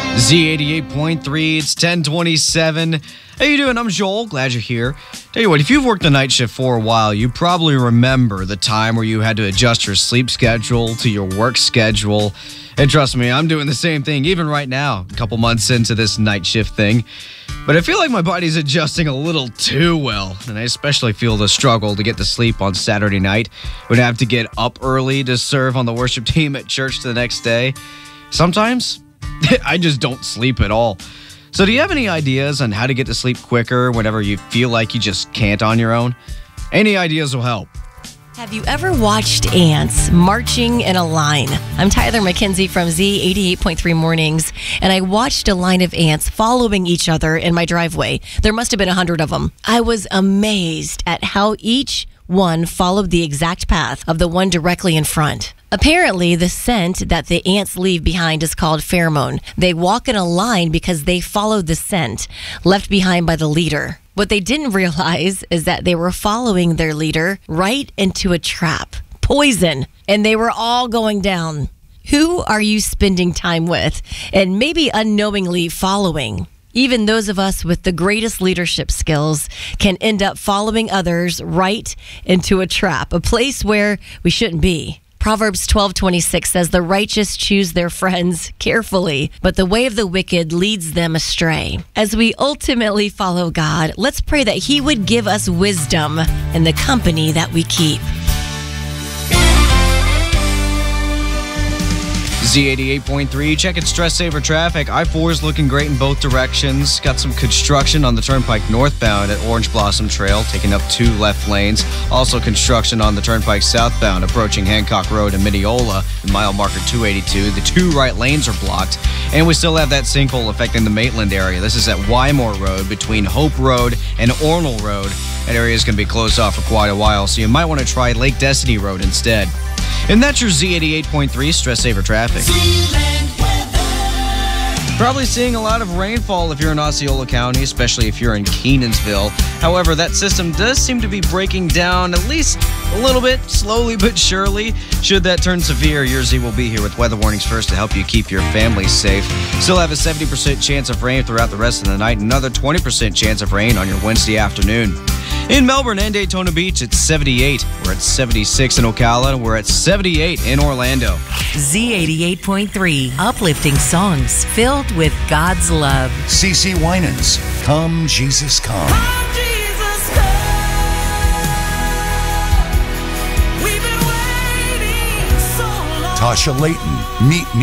Z88.3, it's 1027. How you doing? I'm Joel. Glad you're here. Tell you what, if you've worked the night shift for a while, you probably remember the time where you had to adjust your sleep schedule to your work schedule. And trust me, I'm doing the same thing even right now, a couple months into this night shift thing. But I feel like my body's adjusting a little too well, and I especially feel the struggle to get to sleep on Saturday night when I have to get up early to serve on the worship team at church the next day. Sometimes I just don't sleep at all. So do you have any ideas on how to get to sleep quicker whenever you feel like you just can't on your own? Any ideas will help. Have you ever watched ants marching in a line? I'm Tyler McKenzie from Z88.3 Mornings, and I watched a line of ants following each other in my driveway. There must have been 100 of them. I was amazed at how each one followed the exact path of the one directly in front. Apparently, the scent that the ants leave behind is called pheromone. They walk in a line because they follow the scent left behind by the leader. What they didn't realize is that they were following their leader right into a trap. Poison. And they were all going down. Who are you spending time with and maybe unknowingly following? Even those of us with the greatest leadership skills can end up following others right into a trap, a place where we shouldn't be. Proverbs 12:26 says, "The righteous choose their friends carefully, but the way of the wicked leads them astray." As we ultimately follow God, let's pray that He would give us wisdom in the company that we keep. Z88.3, checking stress saver traffic. I-4 is looking great in both directions. Got some construction on the Turnpike northbound at Orange Blossom Trail, taking up 2 left lanes. Also construction on the Turnpike southbound, approaching Hancock Road and Mineola, mile marker 282. The 2 right lanes are blocked. And we still have that sinkhole affecting the Maitland area. This is at Wymore Road between Hope Road and Ornell Road. That area is going to be closed off for quite a while, so you might want to try Lake Destiny Road instead. And that's your Z88.3 stress saver traffic. Probably seeing a lot of rainfall if you're in Osceola County, especially if you're in Kenansville. However, that system does seem to be breaking down at least a little bit, slowly but surely. Should that turn severe, your Z will be here with weather warnings first to help you keep your family safe. Still have a 70% chance of rain throughout the rest of the night, another 20% chance of rain on your Wednesday afternoon. In Melbourne and Daytona Beach, it's 78. We're at 76 in Ocala, and we're at 78 in Orlando. Z88.3, uplifting songs filled with God's love. CeCe Winans, Come Jesus Come. Come, Jesus, come. We've been waiting so long. Tasha Layton, Meet Me.